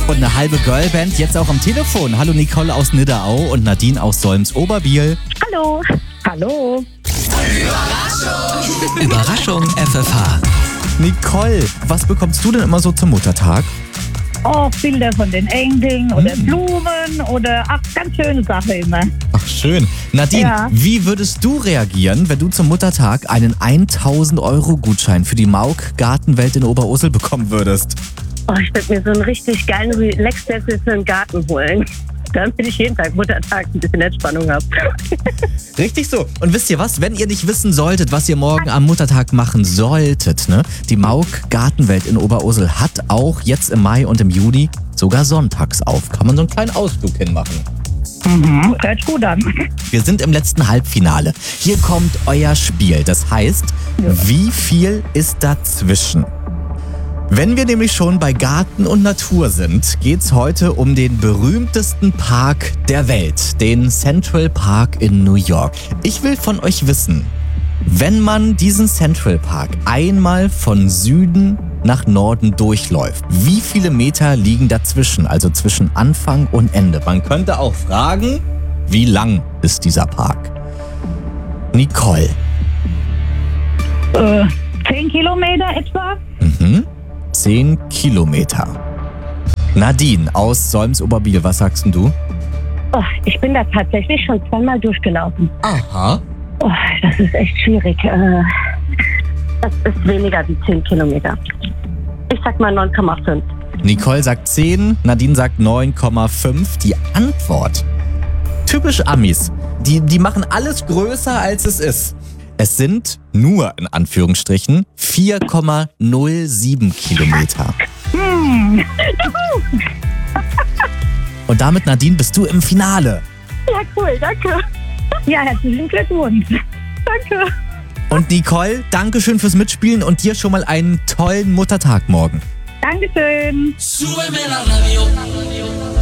Und eine halbe Girlband jetzt auch am Telefon. Hallo Nicole aus Nidderau und Nadine aus Solms-Oberbiel. Hallo. Hallo. Überraschung FFH. Nicole, was bekommst du denn immer so zum Muttertag? Oh, Bilder von den Enkeln oder Blumen oder ganz schöne Sachen immer. Ach schön. Nadine, Ja. wie würdest du reagieren, wenn du zum Muttertag einen 1.000-Euro-Gutschein für die Mauk Gartenwelt in Oberursel bekommen würdest? Oh, ich würde mir so einen richtig geilen Relax-Sessel für den Garten holen. Damit ich jeden Tag Muttertag ein bisschen Entspannung habe. Richtig so. Und wisst ihr was? Wenn ihr nicht wissen solltet, was ihr morgen am Muttertag machen solltet, ne? Die Mauk Gartenwelt in Oberursel hat auch jetzt im Mai und im Juni sogar sonntags auf. Kann man so einen kleinen Ausflug hinmachen. Hört gut an. Wir sind im letzten Halbfinale. Hier kommt euer Spiel. Das heißt, wie viel ist dazwischen? Wenn wir nämlich schon bei Garten und Natur sind, geht's heute um den berühmtesten Park der Welt, den Central Park in New York. Ich will von euch wissen, wenn man diesen Central Park einmal von Süden nach Norden durchläuft, wie viele Meter liegen dazwischen, also zwischen Anfang und Ende? Man könnte auch fragen, wie lang ist dieser Park? Nicole. 10 Kilometer etwa? 10 Kilometer. Nadine aus Solms-Oberbiel, was sagst denn du? Oh, ich bin da tatsächlich schon zweimal durchgelaufen. Aha. Oh, das ist echt schwierig. Das ist weniger wie 10 Kilometer. Ich sag mal 9,5. Nicole sagt 10, Nadine sagt 9,5. Die Antwort. Typisch Amis. Die machen alles größer, als es ist. Es sind nur, in Anführungsstrichen, 4,07 Kilometer. Und damit, Nadine, bist du im Finale. Ja, cool, danke. Ja, herzlichen Glückwunsch. Danke. Und Nicole, Dankeschön fürs Mitspielen und dir schon mal einen tollen Muttertag morgen. Dankeschön. Súbeme la radio.